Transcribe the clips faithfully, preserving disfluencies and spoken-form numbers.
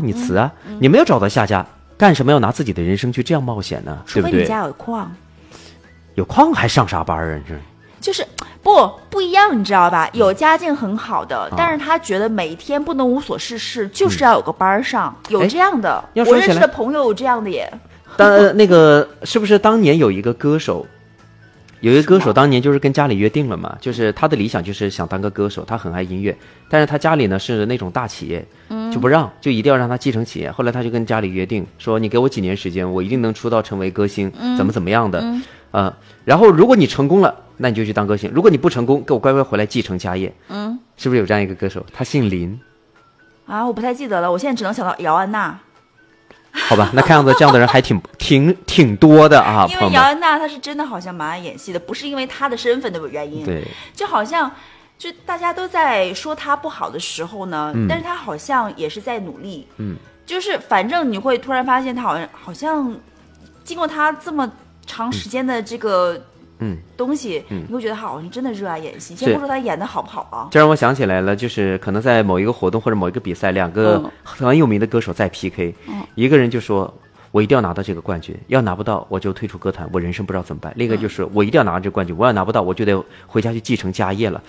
你辞啊，嗯嗯、你没有找到下家，干什么要拿自己的人生去这样冒险呢？对不对？ 除非你家有矿， 有矿还上啥班啊？这就是不不一样，你知道吧？有家境很好的，嗯、但是他觉得每一天不能无所事事，就是要有个班上，嗯、有这样的。我认识的朋友有这样的也。 当那个是不是当年有一个歌手？有一个歌手当年就是跟家里约定了嘛，就是他的理想就是想当个歌手，他很爱音乐，但是他家里呢是那种大企业，就不让，就一定要让他继承企业。后来他就跟家里约定说，你给我几年时间，我一定能出道成为歌星，怎么怎么样的，嗯，呃，然后如果你成功了，那你就去当歌星；如果你不成功，给我乖乖回来继承家业。嗯，是不是有这样一个歌手？他姓林。 啊，我不太记得了，我现在只能想到姚安娜。 好吧，那看样子这样的人还挺挺挺多的啊。 因为姚安娜她是真的好像蛮爱演戏的，不是因为她的身份的原因。 对， 就好像就大家都在说她不好的时候呢，嗯、但是她好像也是在努力。嗯，就是反正你会突然发现她好像好像经过她这么长时间的这个。嗯，东西，嗯，你会觉得他好像真的热爱演戏。先不说他演的好不好啊， 这让我想起来了，就是可能在某一个活动或者某一个比赛，两个很有名的歌手在 P K，嗯，一个人就说我一定要拿到这个冠军，要拿不到我就退出歌坛，我人生不知道怎么办。另一个就是我一定要拿到这个冠军，我要拿不到我就得回家去继承家业了。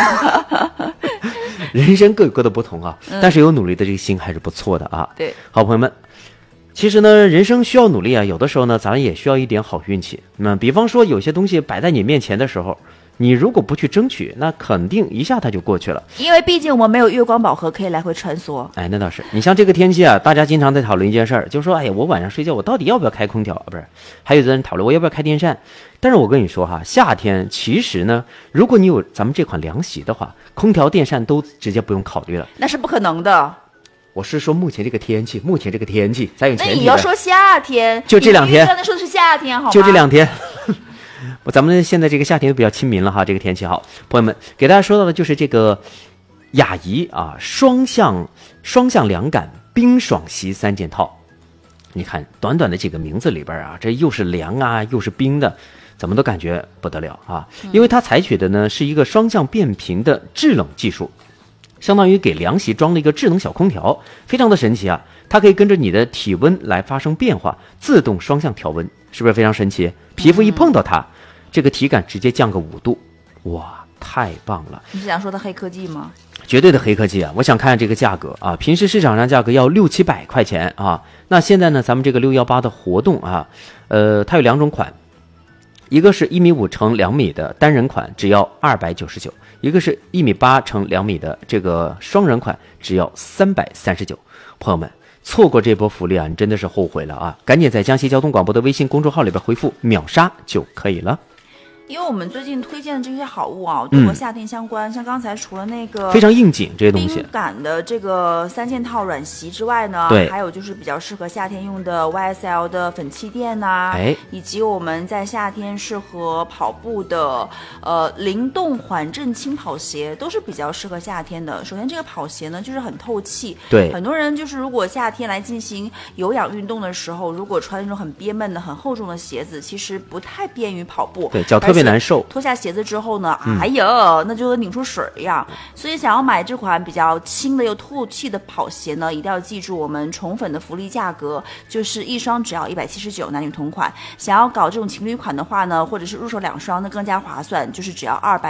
人生各有各的不同啊，嗯、但是有努力的这个心还是不错的啊。 对， 好朋友们。其实呢，人生需要努力啊，有的时候呢，咱们也需要一点好运气。那比方说，有些东西摆在你面前的时候，你如果不去争取，那肯定一下它就过去了。 因为毕竟我们没有月光宝盒可以来回穿梭。 哎，那倒是。你像这个天气啊，大家经常在讨论一件事儿，就说，哎呀，我晚上睡觉，我到底要不要开空调啊？不是，还有的人讨论我要不要开电扇。但是我跟你说哈，夏天其实呢，如果你有咱们这款凉席的话，空调、电扇都直接不用考虑了。 那是不可能的。 我是说目前这个天气，目前这个天气，咱有前提。 那你要说夏天， 就这两天， 刚才说的是夏天，好吗？ 就这两天，咱们现在这个夏天都比较亲民了哈，这个天气好。朋友们，给大家说到的就是这个雅怡啊，双向双向凉感冰爽席三件套。你看，短短的几个名字里边啊，这又是凉啊，又是冰的，怎么都感觉不得了啊！因为它采取的呢是一个双向变频的制冷技术。相当于给凉席装了一个智能小空调，非常的神奇啊！它可以跟着你的体温来发生变化，自动双向调温，是不是非常神奇？皮肤一碰到它，嗯、这个体感直接降个五度，哇，太棒了！ 你是想说的黑科技吗？ 绝对的黑科技啊！我想看看这个价格啊，平时市场上价格要六七百块钱啊，那现在呢，咱们这个六幺八的活动啊，呃，它有两种款。一个是一米五乘两米的单人款，只要二百九十九；一个是一米八乘两米的这个双人款，只要三百三十九。朋友们，错过这波福利啊，你真的是后悔了啊！赶紧在江西交通广播的微信公众号里边回复"秒杀"就可以了。 因为我们最近推荐的这些好物啊，都和夏天相关。嗯、像刚才除了那个非常应景这些东西， 冰感的这个三件套软席之外呢， 对， 还有就是比较适合夏天用的 Y S L 的粉气垫呐、啊， 哎， 以及我们在夏天适合跑步的呃灵动缓震轻跑鞋，都是比较适合夏天的。首先，这个跑鞋呢就是很透气， 对， 很多人就是如果夏天来进行有氧运动的时候，如果穿那种很憋闷的、很厚重的鞋子，其实不太便于跑步， 对，脚特别难受。 脱下鞋子之后呢，哎呀，那就跟拧出水一样。所以想要买这款比较轻的又透气的跑鞋呢，一定要记住我们宠粉的福利价格，就是一双只要一百七十九，男女同款。想要搞这种情侣款的话呢，或者是入手两双，那更加划算，就是只要二百。